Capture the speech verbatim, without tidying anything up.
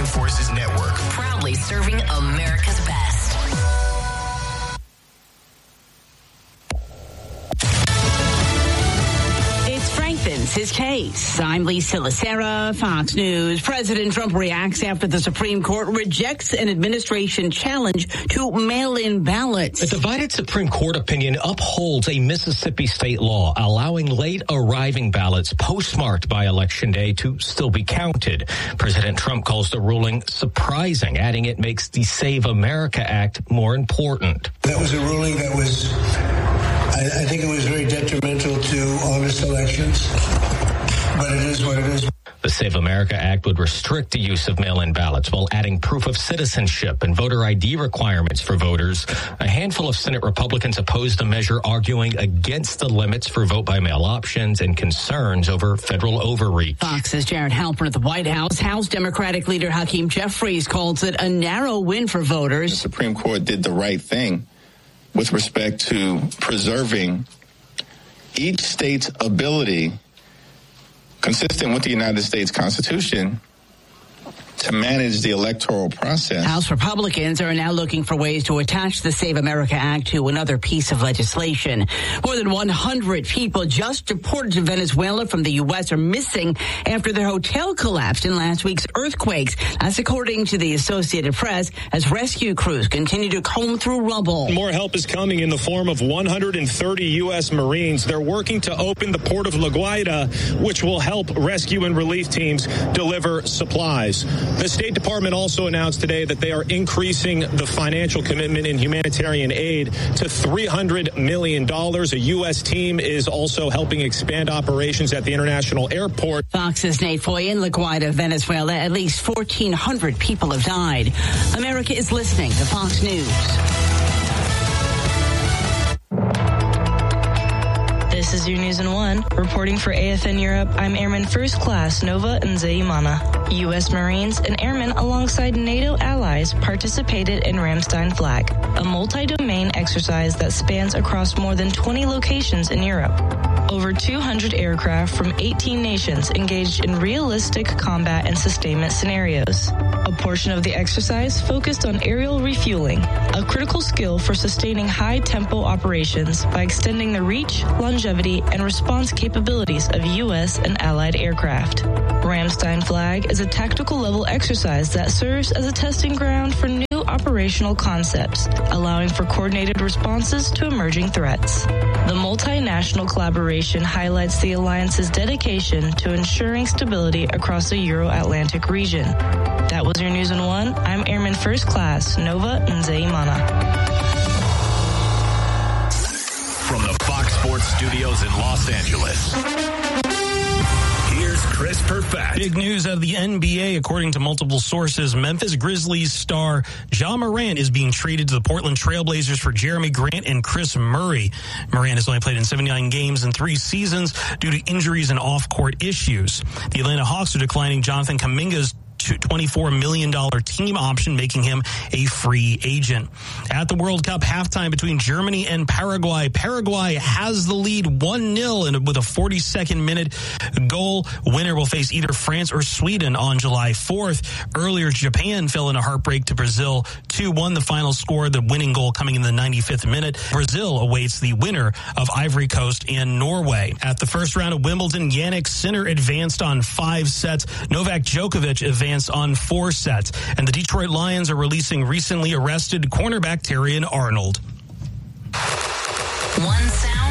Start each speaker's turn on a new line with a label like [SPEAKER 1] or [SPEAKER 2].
[SPEAKER 1] Forces Network.
[SPEAKER 2] Proudly serving America's best. Strengthens his case. I'm Lisa Lacera, Fox News. President Trump reacts after the Supreme Court rejects an administration challenge to mail-in ballots.
[SPEAKER 3] A divided Supreme Court opinion upholds a Mississippi state law allowing late arriving ballots postmarked by Election Day to still be counted. President Trump calls the ruling surprising, adding it makes the Save America Act more important.
[SPEAKER 4] That was a ruling that was, I, I think it was very detrimental to honest elections, but it is what it is.
[SPEAKER 3] The Save America Act would restrict the use of mail-in ballots while adding proof of citizenship and voter I D requirements for voters. A handful of Senate Republicans opposed the measure, arguing against the limits for vote-by-mail options and concerns over federal overreach.
[SPEAKER 2] Fox's Jared Halpern at the White House. House Democratic leader Hakeem Jeffries calls it a narrow win for voters.
[SPEAKER 5] The Supreme Court did the right thing with respect to preserving each state's ability, consistent with the United States Constitution, to manage the electoral process.
[SPEAKER 2] House Republicans are now looking for ways to attach the Save America Act to another piece of legislation. More than one hundred people just deported to Venezuela from the U S are missing after their hotel collapsed in last week's earthquakes. That's according to the Associated Press, as rescue crews continue to comb through rubble.
[SPEAKER 6] More help is coming in the form of one hundred thirty U S Marines. They're working to open the port of La Guaira, which will help rescue and relief teams deliver supplies. The State Department also announced today that they are increasing the financial commitment in humanitarian aid to three hundred million dollars. A U S team is also helping expand operations at the international airport.
[SPEAKER 2] Fox's Nate Foy in La Guaira, Venezuela. At least fourteen hundred people have died. America is listening to Fox News.
[SPEAKER 7] This is your News in One. Reporting for A F N Europe, I'm Airman First Class Nova Nzeyimana. U S Marines and airmen alongside NATO allies participated in Ramstein Flag, a multi-domain exercise that spans across more than twenty locations in Europe. Over two hundred aircraft from eighteen nations engaged in realistic combat and sustainment scenarios. A portion of the exercise focused on aerial refueling, a critical skill for sustaining high-tempo operations by extending the reach, longevity, and response capabilities of U S and allied aircraft. Ramstein Flag is a tactical level exercise that serves as a testing ground for new operational concepts, allowing for coordinated responses to emerging threats. The multinational collaboration highlights the alliance's dedication to ensuring stability across the Euro-Atlantic region. That was your News in One. I'm Airman First Class Nova Nzeyimana.
[SPEAKER 1] From the Fox Sports Studios in Los Angeles, here's Chris Perfett.
[SPEAKER 8] Big news out of the N B A. According to multiple sources, Memphis Grizzlies star Ja Morant is being traded to the Portland Trailblazers for Jeremy Grant and Chris Murray. Morant has only played in seventy-nine games in three seasons due to injuries and off-court issues. The Atlanta Hawks are declining Jonathan Kuminga's twenty-four million dollars team option, making him a free agent. At the World Cup halftime between Germany and Paraguay, Paraguay has the lead one nil and with a forty-second minute goal. Winner will face either France or Sweden on July fourth. Earlier, Japan fell in a heartbreak to Brazil two one, the final score, the winning goal coming in the ninety-fifth minute. Brazil awaits the winner of Ivory Coast and Norway. At the first round of Wimbledon, Jannik Sinner advanced on five sets. Novak Djokovic advanced on four sets. And the Detroit Lions are releasing recently arrested cornerback Terrion Arnold.
[SPEAKER 2] One sound.